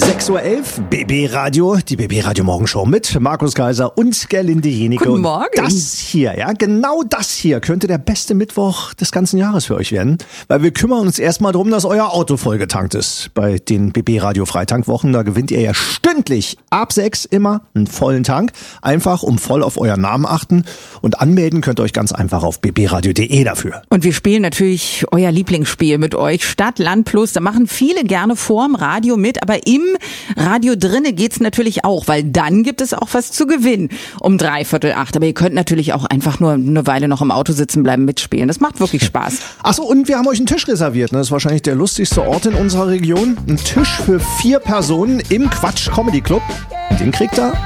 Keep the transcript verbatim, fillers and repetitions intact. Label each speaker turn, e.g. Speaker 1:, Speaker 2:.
Speaker 1: sechs Uhr elf, B B Radio, die B B Radio Morgenshow mit Markus Kaiser und Gerlinde Jenicke.
Speaker 2: Guten Morgen.
Speaker 1: Und das hier, ja, genau das hier könnte der beste Mittwoch des ganzen Jahres für euch werden, weil wir kümmern uns erstmal darum, dass euer Auto vollgetankt ist. Bei den B B Radio Freitankwochen, da gewinnt ihr ja stündlich ab sechs immer einen vollen Tank. Einfach um voll auf euren Namen achten und anmelden könnt ihr euch ganz einfach auf b b radio punkt de dafür.
Speaker 2: Und wir spielen natürlich euer Lieblingsspiel mit euch, Stadt, Land, Plus. Da machen viele gerne vorm Radio mit, aber im Radio drinne geht's natürlich auch, weil dann gibt es auch was zu gewinnen um dreiviertel acht. Aber ihr könnt natürlich auch einfach nur eine Weile noch im Auto sitzen bleiben, mitspielen. Das macht wirklich Spaß.
Speaker 1: Achso, und wir haben euch einen Tisch reserviert. Das ist wahrscheinlich der lustigste Ort in unserer Region. Ein Tisch für vier Personen im Quatsch Comedy Club. Den kriegt ihr